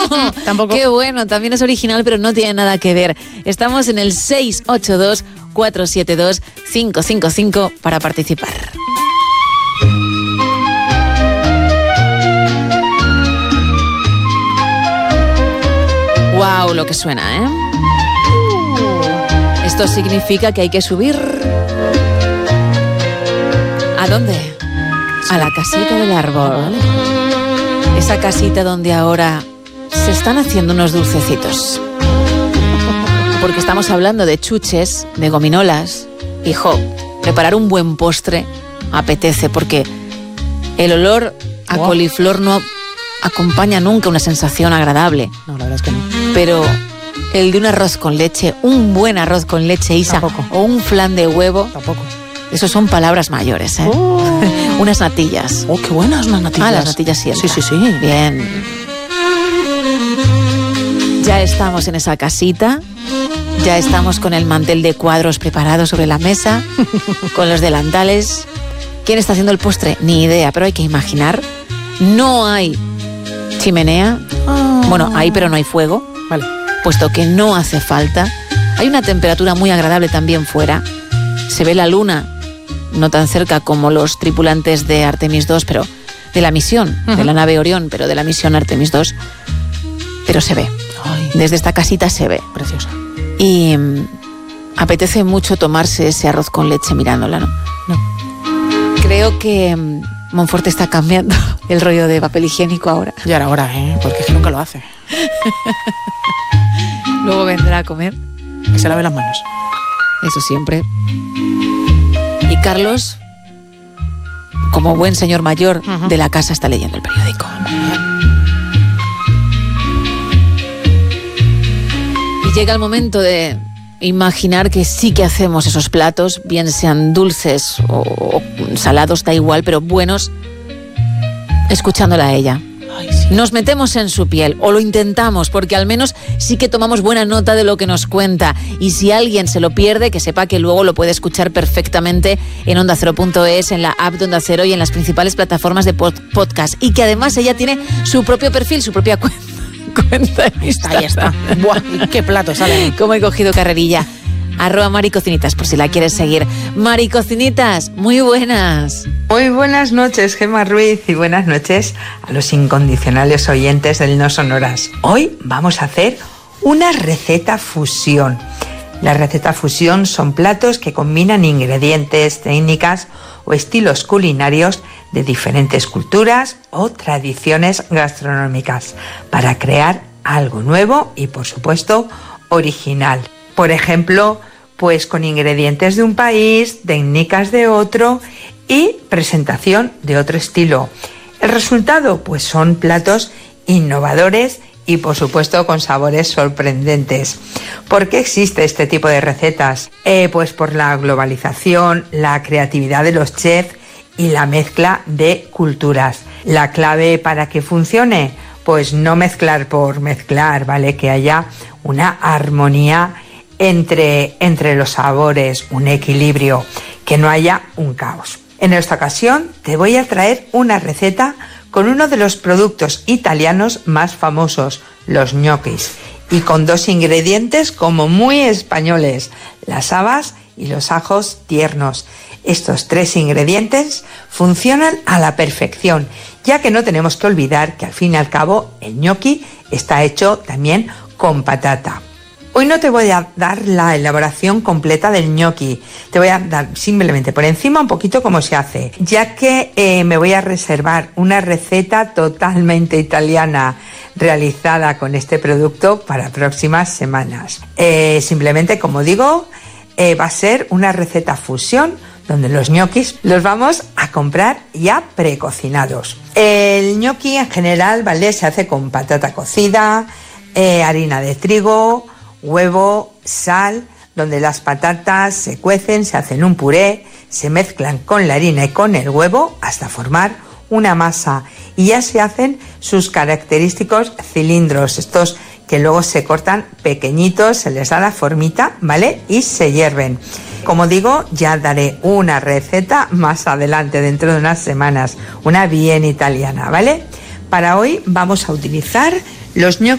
Tampoco. Qué bueno, también es original, pero no tiene nada que ver. Estamos en el 682-472-555 para participar. Wow, lo que suena, ¿eh? Esto significa que hay que subir. ¿A dónde? A la casita del árbol. Esa casita donde ahora se están haciendo unos dulcecitos. Porque estamos hablando de chuches, de gominolas. Hijo, preparar un buen postre apetece, porque el olor a coliflor no acompaña nunca una sensación agradable. No, la verdad es que no. Pero el de un arroz con leche, un buen arroz con leche, Isa, Tampoco. o un flan de huevo, Tampoco. eso son palabras mayores, ¿eh? Unas natillas. Oh, qué buenas unas natillas. Ah, las natillas siempre. Sí. Bien. Ya estamos en esa casita. Ya estamos con el mantel de cuadros preparado sobre la mesa, con los delantales. ¿Quién está haciendo el postre? Ni idea, pero hay que imaginar. No hay chimenea. Bueno, hay, pero no hay fuego. Vale. Puesto que no hace falta. Hay una temperatura muy agradable también fuera. Se ve la luna, no tan cerca como los tripulantes de Artemis 2, pero de la misión, de la nave Orión, pero de la misión Artemis 2. Pero se ve. Ay, Desde esta casita se ve. preciosa. Y apetece mucho tomarse ese arroz con leche mirándola, ¿no? No. Creo que Monforte está cambiando el rollo de papel higiénico ahora. Ya era hora, porque es que nunca lo hace. Luego vendrá a comer. Que se lave las manos. Eso siempre. Y Carlos, como buen señor mayor de la casa, está leyendo el periódico. Y llega el momento de imaginar que sí que hacemos esos platos, bien sean dulces o salados, da igual, pero buenos, escuchándola a ella. Ay, sí. Nos metemos en su piel, o lo intentamos, porque al menos sí que tomamos buena nota de lo que nos cuenta. Y si alguien se lo pierde, que sepa que luego lo puede escuchar perfectamente en ondacero.es, en la app de Onda Cero y en las principales plataformas de podcast. Y que además ella tiene su propio perfil, su propia cuenta en Ahí está. Buah, qué plato sale. Como he cogido carrerilla. @maricocinitas, por si la quieres seguir. Maricocinitas, muy buenas. Muy buenas noches, Gemma Ruiz, y buenas noches a los incondicionales oyentes del No Sonoras. Hoy vamos a hacer una receta fusión. Las recetas fusión son platos que combinan ingredientes, técnicas o estilos culinarios de diferentes culturas o tradiciones gastronómicas para crear algo nuevo y, por supuesto, original. Por ejemplo, pues con ingredientes de un país, técnicas de otro y presentación de otro estilo. El resultado, pues son platos innovadores y, por supuesto, con sabores sorprendentes. ¿Por qué existe este tipo de recetas? Pues por la globalización, la creatividad de los chefs y la mezcla de culturas. La clave para que funcione, pues no mezclar por mezclar, ¿vale? Que haya una armonía entre los sabores, un equilibrio, que no haya un caos. En esta ocasión te voy a traer una receta con uno de los productos italianos más famosos, los ñoquis, y con dos ingredientes como muy españoles, las habas y los ajos tiernos. Estos tres ingredientes funcionan a la perfección, ya que no tenemos que olvidar que al fin y al cabo el ñoqui está hecho también con patata. Hoy no te voy a dar la elaboración completa del ñoqui, te voy a dar simplemente por encima un poquito cómo se hace, ya que me voy a reservar una receta totalmente italiana realizada con este producto para próximas semanas. Simplemente, como digo, va a ser una receta fusión donde los ñoquis los vamos a comprar ya precocinados. El ñoqui en general, ¿vale?, se hace con patata cocida, harina de trigo, huevo, sal, donde las patatas se cuecen, se hacen un puré, se mezclan con la harina y con el huevo hasta formar una masa y ya se hacen sus característicos cilindros, estos que luego se cortan pequeñitos, se les da la formita, ¿vale?, y se hierven. Como digo, ya daré una receta más adelante, dentro de unas semanas, una bien italiana, ¿vale? Para hoy vamos a utilizar los ñoquis